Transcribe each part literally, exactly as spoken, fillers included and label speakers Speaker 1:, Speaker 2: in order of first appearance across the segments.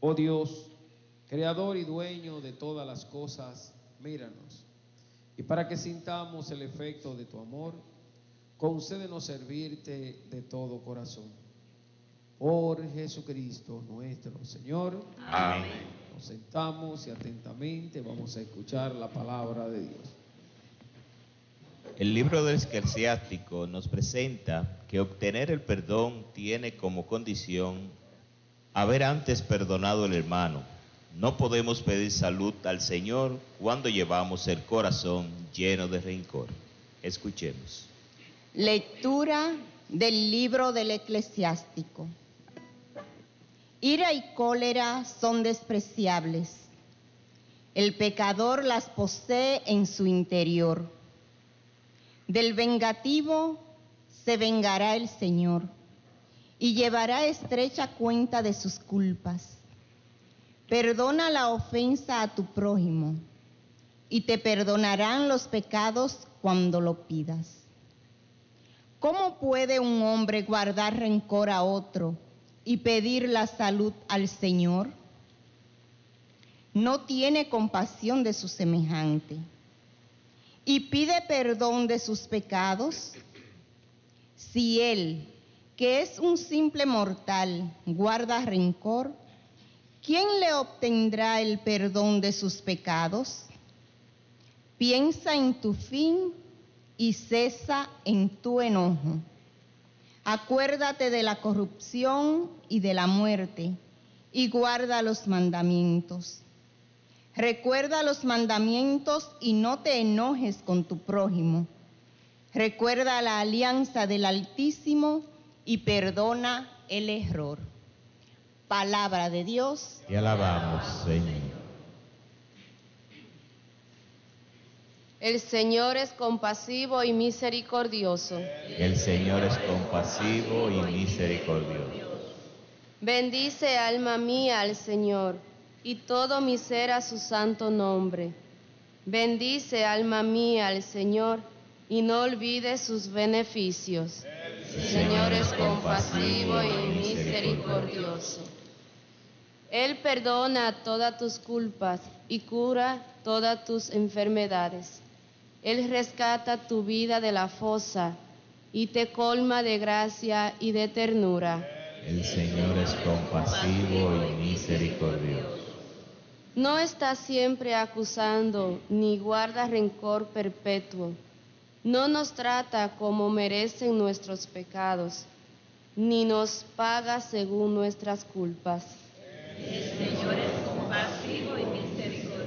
Speaker 1: Oh Dios, creador y dueño de todas las cosas, míranos. Y para que sintamos el efecto de tu amor, concédenos servirte de todo corazón. Por Jesucristo nuestro Señor.
Speaker 2: Amén.
Speaker 1: Nos sentamos y atentamente vamos a escuchar la palabra de Dios.
Speaker 2: El libro del Eclesiástico nos presenta que obtener el perdón tiene como condición haber antes perdonado al hermano. No podemos pedir salud al Señor cuando llevamos el corazón lleno de rencor. Escuchemos.
Speaker 3: Lectura del libro del Eclesiástico. Ira y cólera son despreciables. El pecador las posee en su interior. Del vengativo se vengará el Señor y llevará estrecha cuenta de sus culpas. Perdona la ofensa a tu prójimo y te perdonarán los pecados cuando lo pidas. ¿Cómo puede un hombre guardar rencor a otro y pedir la salud al Señor? No tiene compasión de su semejante y pide perdón de sus pecados. Si él, que es un simple mortal, guarda rencor, ¿quién le obtendrá el perdón de sus pecados? Piensa en tu fin y cesa en tu enojo. Acuérdate de la corrupción y de la muerte, y guarda los mandamientos. Recuerda los mandamientos y no te enojes con tu prójimo. Recuerda la alianza del Altísimo y perdona el error. Palabra de Dios.
Speaker 2: Te alabamos, Señor.
Speaker 4: El Señor es compasivo y misericordioso.
Speaker 2: El Señor es compasivo y misericordioso.
Speaker 4: Bendice, alma mía, al Señor, y todo mi ser a su santo nombre. Bendice, alma mía, al Señor, y no olvides sus beneficios. El Señor es compasivo y misericordioso. Él perdona todas tus culpas y cura todas tus enfermedades. Él rescata tu vida de la fosa y te colma de gracia y de ternura.
Speaker 2: El Señor es compasivo y misericordioso.
Speaker 4: No está siempre acusando ni guarda rencor perpetuo. No nos trata como merecen nuestros pecados, ni nos paga según nuestras culpas.
Speaker 5: El Señor es compasivo y misericordioso.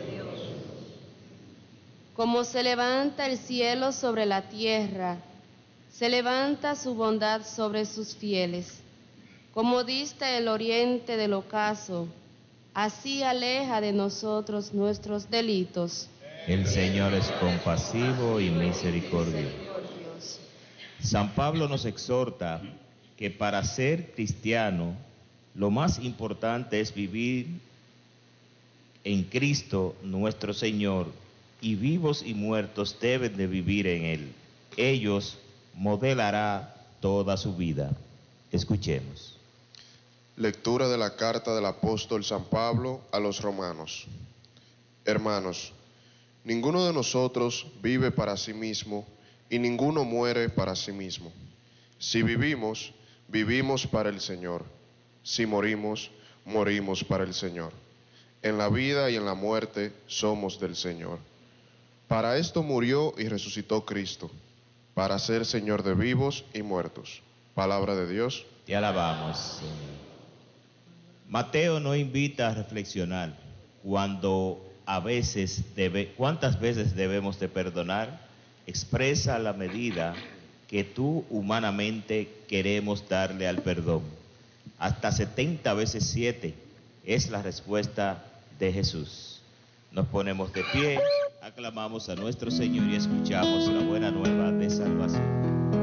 Speaker 4: Como se levanta el cielo sobre la tierra, se levanta su bondad sobre sus fieles. Como dista el oriente del ocaso, así aleja de nosotros nuestros delitos.
Speaker 2: El Señor es compasivo y misericordioso. San Pablo nos exhorta que para ser cristiano, lo más importante es vivir en Cristo nuestro Señor, y vivos y muertos deben de vivir en Él. Ellos modelará toda su vida. Escuchemos.
Speaker 6: Lectura de la carta del apóstol San Pablo a los romanos. Hermanos, ninguno de nosotros vive para sí mismo y ninguno muere para sí mismo. Si vivimos, vivimos para el Señor. Si morimos, morimos para el Señor. En la vida y en la muerte somos del Señor. Para esto murió y resucitó Cristo, para ser Señor de vivos y muertos. Palabra de Dios.
Speaker 2: Te alabamos, Señor. Mateo nos invita a reflexionar cuando a veces debe, cuántas veces debemos de perdonar. Expresa la medida que tú humanamente queremos darle al perdón. Hasta setenta veces siete es la respuesta de Jesús. Nos ponemos de pie, aclamamos a nuestro Señor y escuchamos la buena nueva de salvación.